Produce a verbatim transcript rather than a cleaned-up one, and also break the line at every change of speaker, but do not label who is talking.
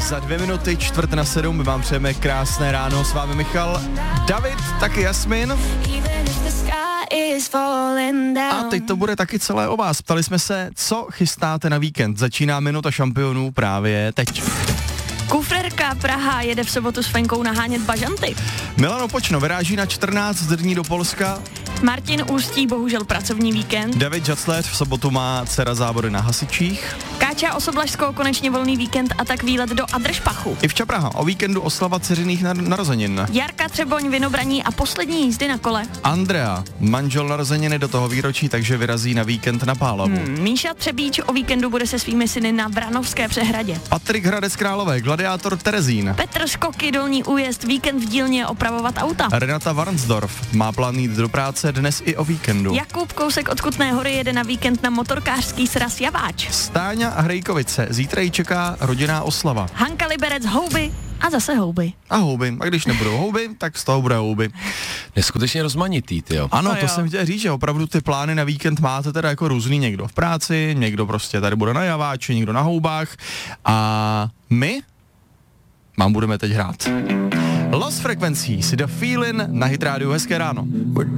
Za dvě minuty čtvrt na sedm my vám přejeme krásné ráno. S vámi Michal, David, taky Jasmin. A teď to bude taky celé o vás. Ptali jsme se, co chystáte na víkend. Začíná minuta šampionů právě teď.
Kufrerka Praha jede v sobotu s Fenkou nahánět bažanty.
Milan Opočno vyráží na čtrnáct dní do Polska.
Martin Ústí bohužel pracovní víkend.
David Žacler v sobotu má dcera závory na hasičích.
Káča Osoblažskou konečně volný víkend a tak výlet do Adršpachu.
Ivča Praha o víkendu oslava dceřiných nar- narozenin.
Jarka Třeboň Vinobraní a poslední jízdy na kole.
Andrea, manžel narozeniny do toho výročí, takže vyrazí na víkend na Pálavu.
Hmm, Míša Třebíč o víkendu bude se svými syny na Vranovské přehradě.
Patrik Hradec Králové, gladiátor Terezín.
Petr Skoky Dolní Újezd víkend v dílně opravovat auta.
Renata Varnsdorf má plán jít do práce dnes i o víkendu.
Jakub Kousek od Kutné Hory jede na víkend na motorkářský sraz Javáč.
Stáňa a Hrejkovice, zítra ji čeká rodinná oslava.
Hanka Liberec Houby a zase houby.
A houby. A když nebudou houby, tak z toho bude houby.
Neskutečně rozmanitý, tyjo.
Ano,
No
to
jo.
jsem chtěl říct, že opravdu ty plány na víkend máte teda jako různý, někdo v práci, někdo prostě tady bude na Javáči, někdo na houbách a my vám budeme teď hrát. Lost Frequencies, The Feeling na Hit Radio, hezké ráno.